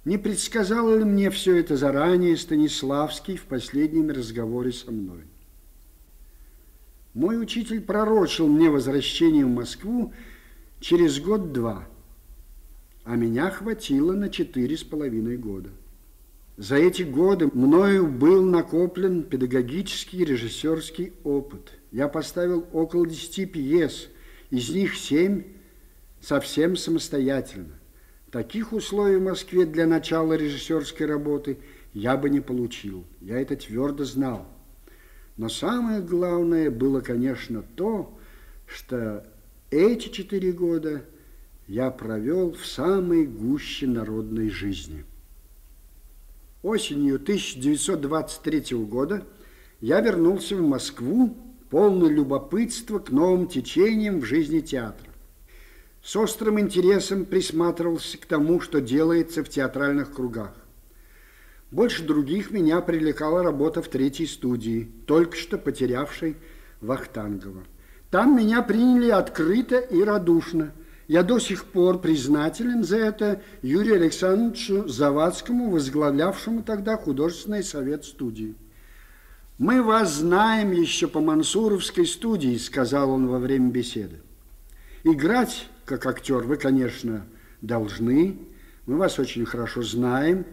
Не предсказал ли мне все это заранее Станиславский в последнем разговоре со мной? Мой учитель пророчил мне возвращение в Москву через год-два, а меня хватило на 4,5 года. За эти годы мною был накоплен педагогический и режиссерский опыт. Я поставил около 10 пьес, из них 7 совсем самостоятельно. Таких условий в Москве для начала режиссерской работы я бы не получил. Я это твердо знал. Но самое главное было, конечно, то, что эти 4 года я провел в самой гуще народной жизни. Осенью 1923 года я вернулся в Москву, полный любопытства к новым течениям в жизни театра. С острым интересом присматривался к тому, что делается в театральных кругах. Больше других меня привлекала работа в третьей студии, только что потерявшей Вахтангова. Там меня приняли открыто и радушно. Я до сих пор признателен за это Юрию Александровичу Завадскому, возглавлявшему тогда художественный совет студии. «Мы вас знаем еще по Мансуровской студии», — сказал он во время беседы. «Играть как актер вы, конечно, должны. Мы вас очень хорошо знаем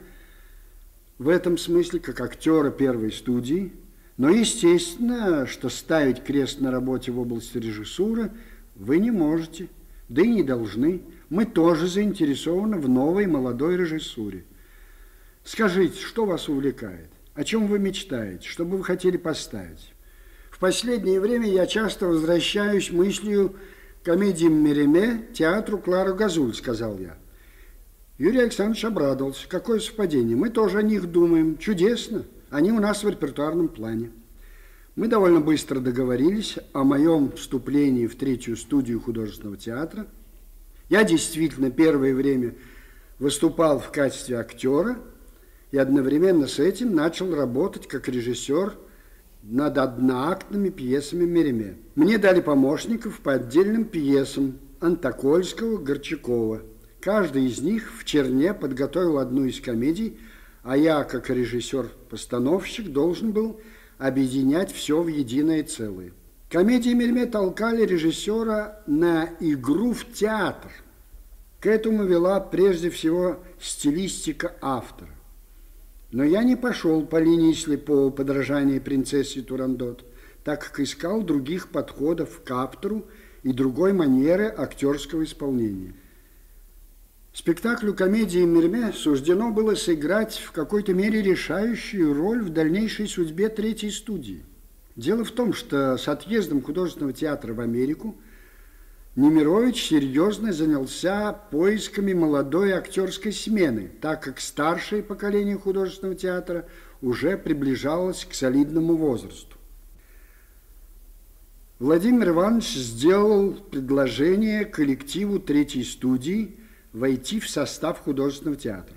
в этом смысле, как актера первой студии. Но естественно, что ставить крест на работе в области режиссуры вы не можете, да и не должны. Мы тоже заинтересованы в новой молодой режиссуре. Скажите, что вас увлекает? О чем вы мечтаете? Что бы вы хотели поставить? В последнее время я часто возвращаюсь мыслью к комедиям Мериме, театру Клары Газуль», — сказал я. Юрий Александрович обрадовался. «Какое совпадение? Мы тоже о них думаем. Чудесно. Они у нас в репертуарном плане». Мы довольно быстро договорились о моем вступлении в третью студию художественного театра. Я действительно первое время выступал в качестве актера и одновременно с этим начал работать как режиссер над одноактными пьесами Мериме. Мне дали помощников по отдельным пьесам Антокольского, Горчакова. Каждый из них в Черне подготовил одну из комедий, а я, как режиссер-постановщик, должен был объединять все в единое целое. Комедии Мериме толкали режиссера на игру в театр. К этому вела прежде всего стилистика автора. Но я не пошел по линии слепого подражания принцессе Турандот, так как искал других подходов к автору и другой манеры актерского исполнения. Спектаклю комедии Мериме суждено было сыграть в какой-то мере решающую роль в дальнейшей судьбе третьей студии. Дело в том, что с отъездом художественного театра в Америку Немирович серьезно занялся поисками молодой актерской смены, так как старшее поколение художественного театра уже приближалось к солидному возрасту. Владимир Иванович сделал предложение коллективу третьей студии войти в состав художественного театра.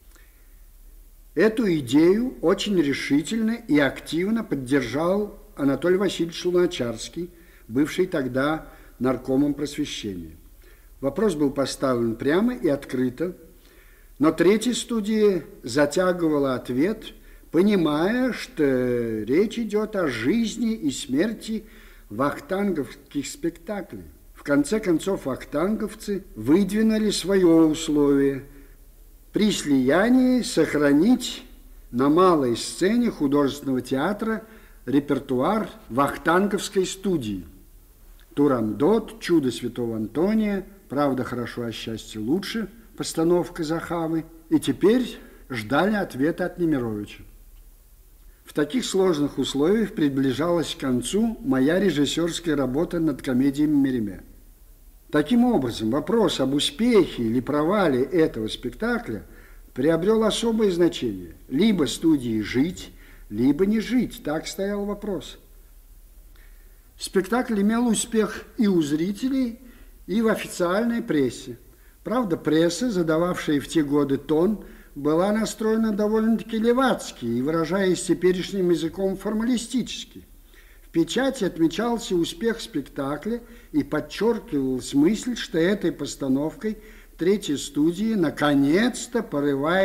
Эту идею очень решительно и активно поддержал Анатолий Васильевич Луначарский, бывший тогда наркомом просвещения. Вопрос был поставлен прямо и открыто, но третья студия затягивала ответ, понимая, что речь идет о жизни и смерти вахтанговских спектаклей. В конце концов, вахтанговцы выдвинули свое условие при слиянии сохранить на малой сцене художественного театра репертуар вахтанговской студии. «Турандот», «Чудо святого Антония», «Правда хорошо, а счастье лучше», постановка Захавы. И теперь ждали ответа от Немировича. В таких сложных условиях приближалась к концу моя режиссерская работа над комедией Мериме. Таким образом, вопрос об успехе или провале этого спектакля приобрел особое значение. Либо студии жить, либо не жить. Так стоял вопрос. Спектакль имел успех и у зрителей, и в официальной прессе. Правда, пресса, задававшая в те годы тон, была настроена довольно-таки левацки и, выражаясь теперешним языком, формалистически. В печати отмечался успех спектакля и подчеркивалась мысль, что этой постановкой третьей студии наконец-то порывает